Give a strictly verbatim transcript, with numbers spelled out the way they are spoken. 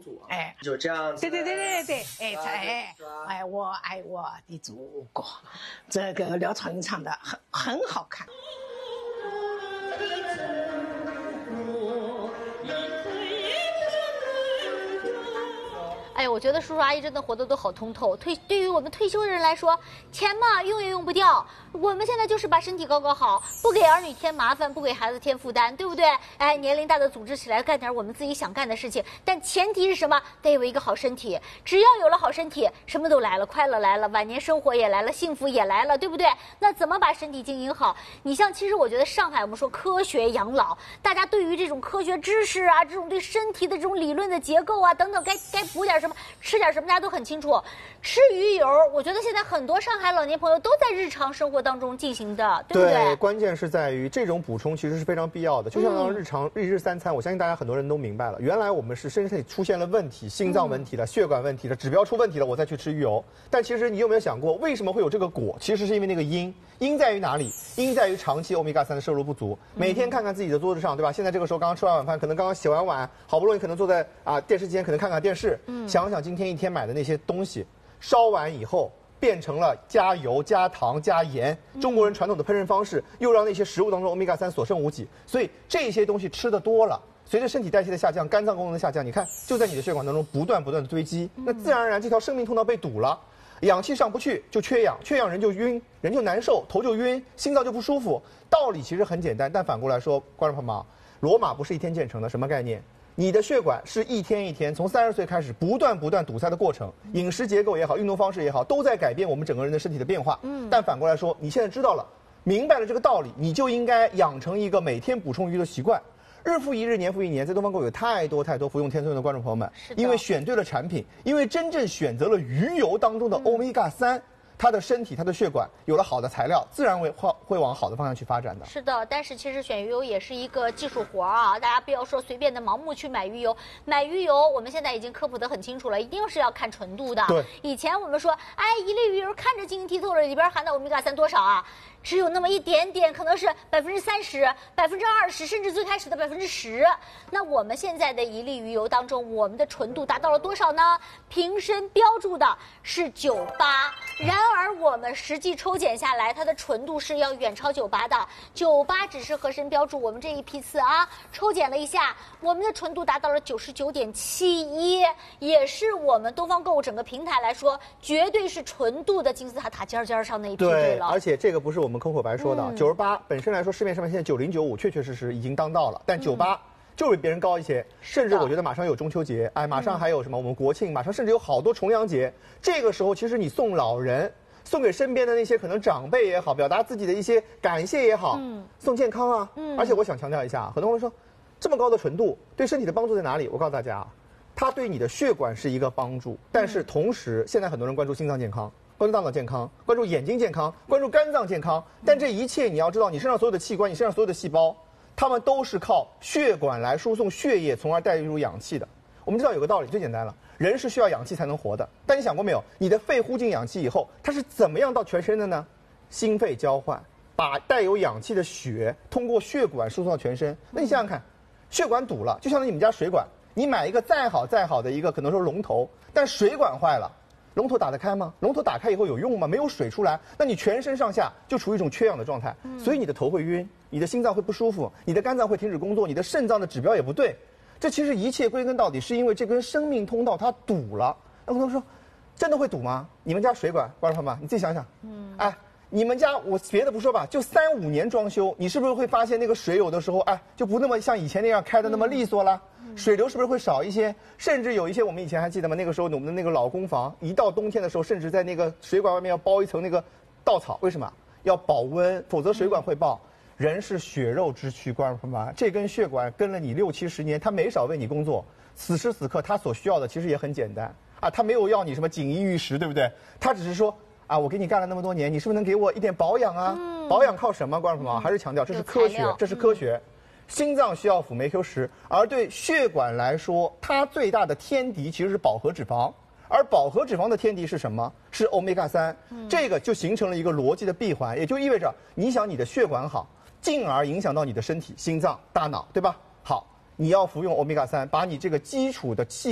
主啊， 哎， 就这样子。 对对对对对，哎哎哎，我爱我的祖国，这个廖超英唱的很很好看。 哎，我觉得叔叔阿姨真的活得都好通透。退对于我们退休的人来说，钱嘛用也用不掉。我们现在就是把身体搞搞好，不给儿女添麻烦，不给孩子添负担，对不对？哎，年龄大的组织起来干点我们自己想干的事情，但前提是什么？得有一个好身体。只要有了好身体，什么都来了，快乐来了，晚年生活也来了，幸福也来了，对不对？那怎么把身体经营好？你像，其实我觉得上海我们说科学养老，大家对于这种科学知识啊，这种对身体的这种理论的结构啊等等，该该补点什么，吃点什么，大家都很清楚。吃鱼油，我觉得现在很多上海老年朋友都在日常生活当中进行的，对不对？ 对，关键是在于这种补充其实是非常必要的。就像日常、嗯、日日三餐，我相信大家很多人都明白了，原来我们是身体出现了问题，心脏问题了、嗯、血管问题了，指标出问题了，我再去吃鱼油。但其实你有没有想过，为什么会有这个果？其实是因为那个因。因在于哪里？因在于长期欧米伽三的摄入不足。每天看看自己的桌子上，对吧？现在这个时候刚刚吃完晚饭，可能刚刚洗完碗，好不容易可能坐在啊电视机前，可能看看电视，嗯，想想今天一天买的那些东西，烧完以后变成了加油、加糖、加盐。中国人传统的烹饪方式，又让那些食物当中欧米伽三所剩无几。所以这些东西吃的多了，随着身体代谢的下降，肝脏功能的下降，你看就在你的血管当中不断不断的堆积，那自然而然这条生命通道被堵了。氧气上不去就缺氧，缺氧人就晕，人就难受，头就晕，心脏就不舒服。道理其实很简单，但反过来说，观众朋友们，罗马不是一天建成的，什么概念？你的血管是一天一天，从三十岁开始不断不断堵塞的过程，饮食结构也好，运动方式也好，都在改变我们整个人的身体的变化。嗯，但反过来说，你现在知道了，明白了这个道理，你就应该养成一个每天补充鱼的习惯。日复一日，年复一年，在东方购有太多太多服用天尊的观众朋友们，因为选对了产品，因为真正选择了鱼油当中的欧米伽三。他的身体、他的血管有了好的材料，自然会会往好的方向去发展的。 是的，但是其实选鱼油也是一个技术活啊，大家不要说随便的盲目去买鱼油。买鱼油，我们现在已经科普得很清楚了，一定是要看纯度的。 对，以前我们说，哎，一粒鱼油看着晶莹剔透了，里边含的欧米伽三多少啊？只有那么一点点，可能是百分之三十、百分之二十，甚至最开始的百分之十。那我们现在的一粒鱼油当中，我们的纯度达到了多少呢？瓶身标注的是九八，然而我们实际抽检下来，它的纯度是要远超九八的。九八只是合身标注，我们这一批次啊，抽检了一下，我们的纯度达到了九十九点七一，也是我们东方购物整个平台来说，绝对是纯度的金字塔塔尖尖上那一批对了。 而且这个不是我们空口白说的，九十八本身来说，市面上面现在九零九五确确实实已经当道了，但九八。嗯就比别人高一些，甚至我觉得马上有中秋节，哎，马上还有什么我们国庆，马上甚至有好多重阳节。这个时候，其实你送老人，送给身边的那些可能长辈也好，表达自己的一些感谢也好，嗯，送健康啊。嗯，而且我想强调一下，很多人说，这么高的纯度对身体的帮助在哪里？我告诉大家，它对你的血管是一个帮助，但是同时，现在很多人关注心脏健康。关注大脑健康，关注眼睛健康，关注肝脏健康，但这一切你要知道，你身上所有的器官，你身上所有的细胞。它们都是靠血管来输送血液，从而带入氧气的。我们知道有个道理，最简单了，人是需要氧气才能活的。但你想过没有，你的肺呼进氧气以后，它是怎么样到全身的呢？心肺交换，把带有氧气的血通过血管输送到全身。那你想想看，血管堵了，就像你们家水管，你买一个再好再好的一个可能说龙头，但水管坏了。龙头打得开吗？龙头打开以后有用吗？没有水出来，那你全身上下就处于一种缺氧的状态，嗯、所以你的头会晕，你的心脏会不舒服，你的肝脏会停止工作，你的肾脏的指标也不对。这其实一切归根到底是因为这根生命通道它堵了。那可能说，真的会堵吗？你们家水管，观众朋友们，你自己想想，嗯，哎，你们家我别的不说吧，就三五年装修，你是不是会发现那个水有的时候哎就不那么像以前那样开的那么利索了？嗯、水流是不是会少一些？甚至有一些我们以前还记得吗？那个时候我们的那个老公房，一到冬天的时候，甚至在那个水管外面要包一层那个稻草，为什么？要保温，否则水管会爆。嗯、人是血肉之躯，观众朋友们，这根血管跟了你六七十年，它没少为你工作。此时此刻，它所需要的其实也很简单啊，它没有要你什么锦衣玉食，对不对？它只是说啊，我给你干了那么多年，你是不是能给我一点保养啊？嗯、保养靠什么？观众朋友们，还是强调这是科学，这是科学。嗯、心脏需要辅酶 Q 十，而对血管来说，它最大的天敌其实是饱和脂肪。而饱和脂肪的天敌是什么？是欧米伽三。嗯、这个就形成了一个逻辑的闭环，也就意味着你想你的血管好，进而影响到你的身体、心脏、大脑，对吧？好，你要服用欧米伽三，把你这个基础的器